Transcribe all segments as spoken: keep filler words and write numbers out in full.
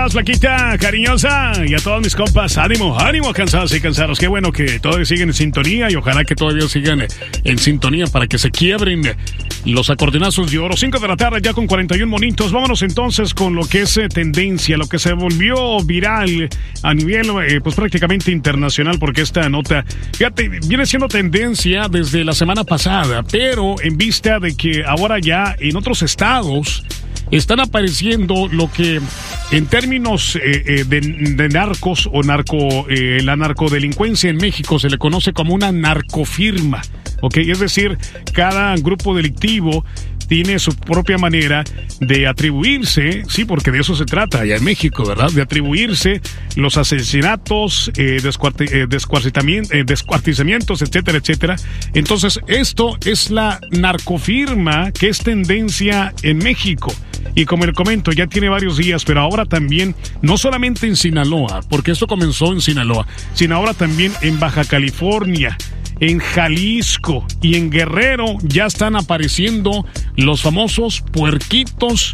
estás, flaquita, cariñosa? Y a todos mis compas, ánimo, ánimo, cansados y cansados. Qué bueno que todavía siguen en sintonía y ojalá que todavía sigan en sintonía para que se quiebren los acordeonazos de oro. Cinco de la tarde ya con cuarenta y un monitos. Vámonos entonces con lo que es eh, tendencia, lo que se volvió viral a nivel eh, pues prácticamente internacional, porque esta nota, fíjate, viene siendo tendencia desde la semana pasada, pero en vista de que ahora ya en otros estados están apareciendo lo que en términos eh, eh, de, de narcos o narco, eh, la narcodelincuencia en México se le conoce como una narcofirma, ¿ok? Es decir, cada grupo delictivo tiene su propia manera de atribuirse, sí, porque de eso se trata allá en México, ¿verdad? De atribuirse los asesinatos, eh, descuarti eh, descuartizamientos, eh, descuartizamientos, etcétera, etcétera. Entonces, esto es la narcofirma que es tendencia en México. Y como les comento, ya tiene varios días, pero ahora también, no solamente en Sinaloa, porque esto comenzó en Sinaloa, sino ahora también en Baja California, en Jalisco y en Guerrero ya están apareciendo los famosos puerquitos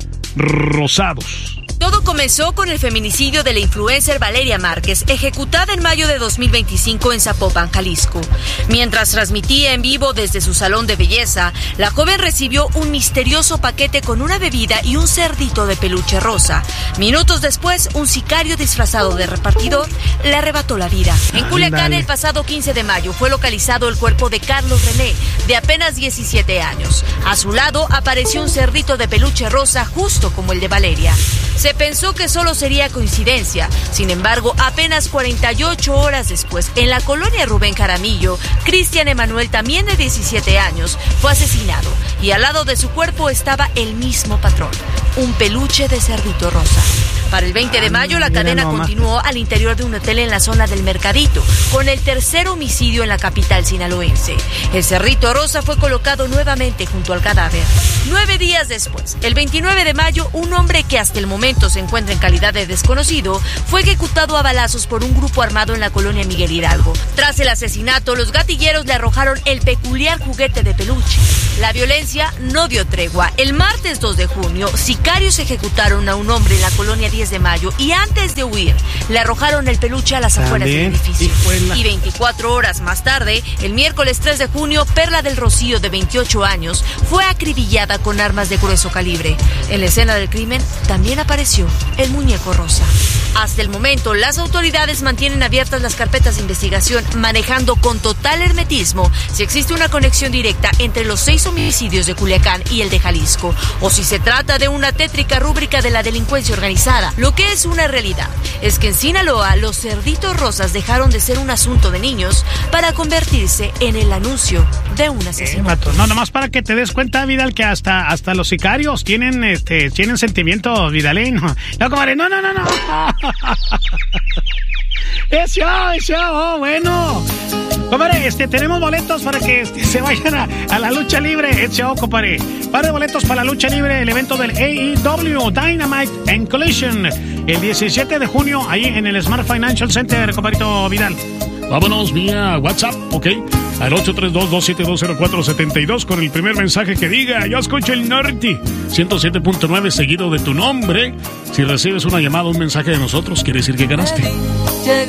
rosados. Todo comenzó con el feminicidio de la influencer Valeria Márquez, ejecutada en mayo de dos mil veinticinco en Zapopan, Jalisco. Mientras transmitía en vivo desde su salón de belleza, la joven recibió un misterioso paquete con una bebida y un cerdito de peluche rosa. Minutos después, un sicario disfrazado de repartidor le arrebató la vida. En Culiacán, el pasado quince de mayo, fue localizado el cuerpo de Carlos René, de apenas diecisiete años. A su lado apareció un cerdito de peluche rosa, justo como el de Valeria. Se pensó que solo sería coincidencia. Sin embargo, apenas cuarenta y ocho horas después, en la colonia Rubén Jaramillo, Cristian Emanuel, también de diecisiete años, fue asesinado. Y al lado de su cuerpo estaba el mismo patrón, un peluche de cerdito rosa. Para el veinte de mayo, la cadena continuó al interior de un hotel en la zona del Mercadito, con el tercer homicidio en la capital sinaloense. El cerdito rosa fue colocado nuevamente junto al cadáver. Nueve días después, el veintinueve de mayo, un hombre que hasta el momento se encuentra en calidad de desconocido fue ejecutado a balazos por un grupo armado en la colonia Miguel Hidalgo. Tras el asesinato, los gatilleros le arrojaron el peculiar juguete de peluche. La violencia no dio tregua. El martes dos de junio, sicarios ejecutaron a un hombre en la colonia diez de mayo y antes de huir, le arrojaron el peluche a las afueras del edificio. Y veinticuatro horas más tarde, el miércoles tres de junio, Perla del Rocío, de veintiocho años, fue acribillada con armas de grueso calibre. En la escena del crimen también apareció el muñeco rosa. Hasta el momento, las autoridades mantienen abiertas las carpetas de investigación, manejando con total hermetismo si existe una conexión directa entre los seis homicidios de Culiacán y el de Jalisco, o si se trata de una tétrica rúbrica de la delincuencia organizada. Lo que es una realidad es que en Sinaloa los cerditos rosas dejaron de ser un asunto de niños para convertirse en el anuncio de un asesinato. Eh, no, nomás para que te des cuenta, Vidal, que hasta, hasta los sicarios tienen, este, tienen sentimientos, Vidalino. No, comadre, no, no, no, no. Es yo, es yo, oh, bueno. Compadre, este, tenemos boletos para que este, se vayan a, a la lucha libre. Es yo, compadre. Par de boletos para la lucha libre, el evento del A E W Dynamite and Collision, el diecisiete de junio, ahí en el Smart Financial Center, compadrito Vidal. Vámonos vía WhatsApp, ¿ok? Al ocho tres dos, dos siete dos, cero cuatro siete dos con el primer mensaje que diga: yo escucho el norte ciento siete punto nueve seguido de tu nombre. Si recibes una llamada o un mensaje de nosotros, quiere decir que ganaste.